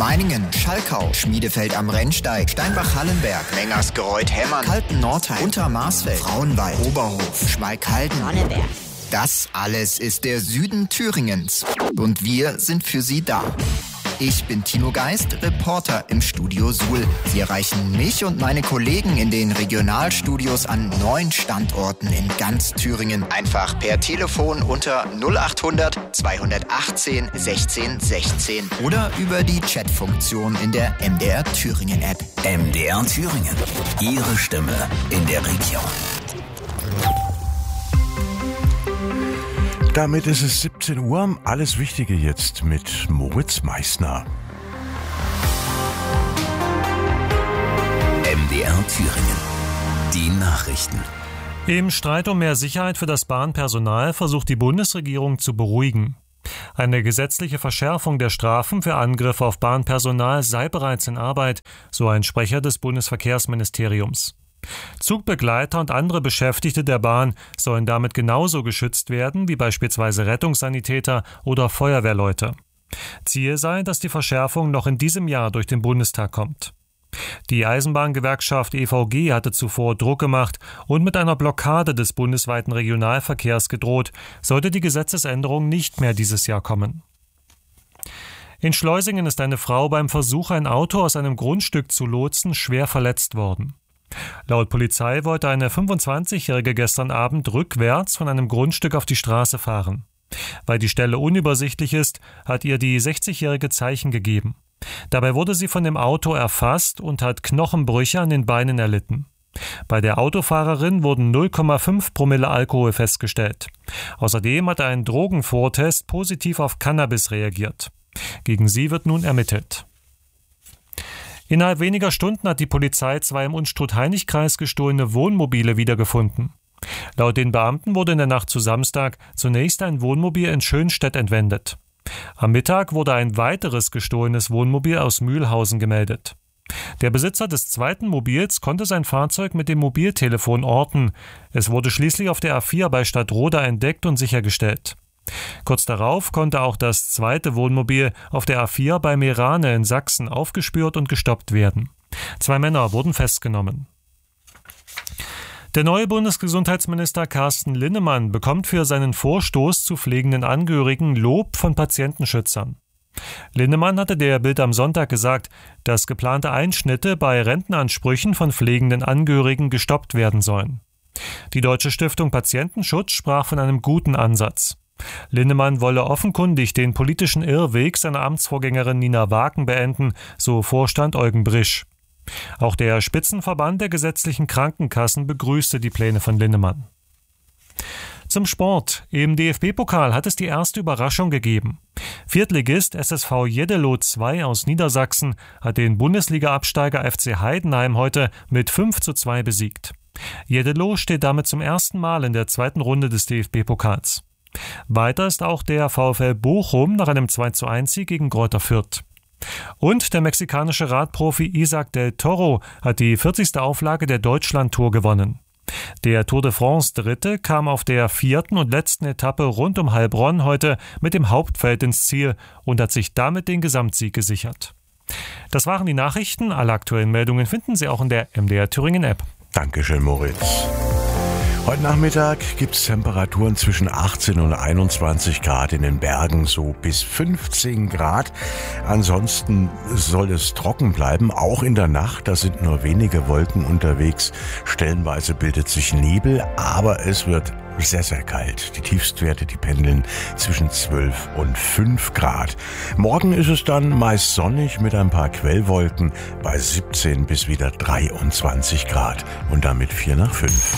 Meiningen, Schalkau, Schmiedefeld am Rennsteig, Steinbach-Hallenberg, Mengersgereuth-Hemmern, Kalten-Nordheim, Untermarsfeld, Frauenwald, Oberhof, Schmalkalden, Sonneberg. Das alles ist der Süden Thüringens. Und wir sind für Sie da. Ich bin Tino Geist, Reporter im Studio Suhl. Sie erreichen mich und meine Kollegen in den Regionalstudios an 9 Standorten in ganz Thüringen. Einfach per Telefon unter 0800 218 16 16 oder über die Chatfunktion in der MDR Thüringen App. MDR Thüringen. Ihre Stimme in der Region. Damit ist es 17 Uhr. Alles Wichtige jetzt mit Moritz Meissner. MDR Thüringen. Die Nachrichten. Im Streit um mehr Sicherheit für das Bahnpersonal versucht die Bundesregierung zu beruhigen. Eine gesetzliche Verschärfung der Strafen für Angriffe auf Bahnpersonal sei bereits in Arbeit, so ein Sprecher des Bundesverkehrsministeriums. Zugbegleiter und andere Beschäftigte der Bahn sollen damit genauso geschützt werden wie beispielsweise Rettungssanitäter oder Feuerwehrleute. Ziel sei, dass die Verschärfung noch in diesem Jahr durch den Bundestag kommt. Die Eisenbahngewerkschaft EVG hatte zuvor Druck gemacht und mit einer Blockade des bundesweiten Regionalverkehrs gedroht, sollte die Gesetzesänderung nicht mehr dieses Jahr kommen. In Schleusingen ist eine Frau beim Versuch, ein Auto aus einem Grundstück zu lotsen, schwer verletzt worden. Laut Polizei wollte eine 25-Jährige gestern Abend rückwärts von einem Grundstück auf die Straße fahren. Weil die Stelle unübersichtlich ist, hat ihr die 60-Jährige Zeichen gegeben. Dabei wurde sie von dem Auto erfasst und hat Knochenbrüche an den Beinen erlitten. Bei der Autofahrerin wurden 0,5 Promille Alkohol festgestellt. Außerdem hat ein Drogenvortest positiv auf Cannabis reagiert. Gegen sie wird nun ermittelt. Innerhalb weniger Stunden hat die Polizei 2 im Unstrut-Hainich-Kreis gestohlene Wohnmobile wiedergefunden. Laut den Beamten wurde in der Nacht zu Samstag zunächst ein Wohnmobil in Schönstedt entwendet. Am Mittag wurde ein weiteres gestohlenes Wohnmobil aus Mühlhausen gemeldet. Der Besitzer des zweiten Mobils konnte sein Fahrzeug mit dem Mobiltelefon orten. Es wurde schließlich auf der A4 bei Stadtroda entdeckt und sichergestellt. Kurz darauf konnte auch das zweite Wohnmobil auf der A4 bei Meerane in Sachsen aufgespürt und gestoppt werden. 2 Männer wurden festgenommen. Der neue Bundesgesundheitsminister Carsten Linnemann bekommt für seinen Vorstoß zu pflegenden Angehörigen Lob von Patientenschützern. Linnemann hatte der Bild am Sonntag gesagt, dass geplante Einschnitte bei Rentenansprüchen von pflegenden Angehörigen gestoppt werden sollen. Die Deutsche Stiftung Patientenschutz sprach von einem guten Ansatz. Linnemann wolle offenkundig den politischen Irrweg seiner Amtsvorgängerin Nina Waken beenden, so Vorstand Eugen Brisch. Auch der Spitzenverband der gesetzlichen Krankenkassen begrüßte die Pläne von Linnemann. Zum Sport. Im DFB-Pokal hat es die erste Überraschung gegeben. Viertligist SSV Jeddelo II aus Niedersachsen hat den Bundesliga-Absteiger FC Heidenheim heute mit 5:2 besiegt. Jeddelo steht damit zum ersten Mal in der zweiten Runde des DFB-Pokals. Weiter ist auch der VfL Bochum nach einem 2:1-Sieg gegen Greuther Fürth. Und der mexikanische Radprofi Isaac del Toro hat die 40. Auflage der Deutschland-Tour gewonnen. Der Tour de France Dritte kam auf der 4. und letzten Etappe rund um Heilbronn heute mit dem Hauptfeld ins Ziel und hat sich damit den Gesamtsieg gesichert. Das waren die Nachrichten. Alle aktuellen Meldungen finden Sie auch in der MDR Thüringen App. Dankeschön, Moritz. Heute Nachmittag gibt es Temperaturen zwischen 18 und 21 Grad in den Bergen, so bis 15 Grad. Ansonsten soll es trocken bleiben, auch in der Nacht. Da sind nur wenige Wolken unterwegs. Stellenweise bildet sich Nebel, aber es wird sehr, sehr kalt. Die Tiefstwerte, die pendeln zwischen 12 und 5 Grad. Morgen ist es dann meist sonnig mit ein paar Quellwolken bei 17 bis wieder 23 Grad und damit 4 nach 5.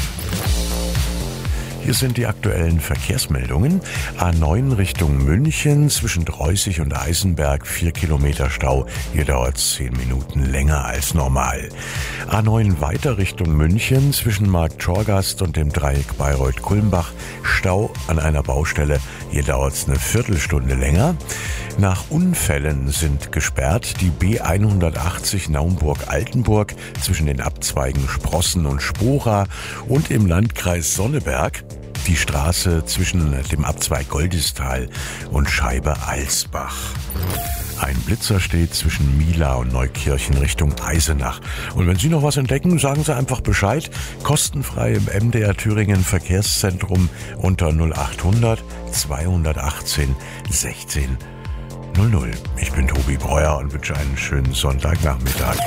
Hier sind die aktuellen Verkehrsmeldungen. A9 Richtung München zwischen Dreußig und Eisenberg 4 Kilometer Stau. Hier dauert es 10 Minuten länger als normal. A9 weiter Richtung München zwischen Marktschorgast und dem Dreieck Bayreuth-Kulmbach. Stau an einer Baustelle. Hier dauert es eine Viertelstunde länger. Nach Unfällen sind gesperrt die B180 Naumburg-Altenburg zwischen den Abzweigen Sprossen und Spora und im Landkreis Sonneberg die Straße zwischen dem Abzweig Goldistal und Scheibe-Alsbach. Ein Blitzer steht zwischen Mila und Neukirchen Richtung Eisenach. Und wenn Sie noch was entdecken, sagen Sie einfach Bescheid. Kostenfrei im MDR Thüringen Verkehrszentrum unter 0800 218 16 00. Ich bin Tobi Breuer und wünsche einen schönen Sonntagnachmittag.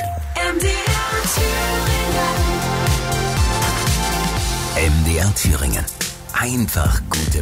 MDR Thüringen. Einfach gute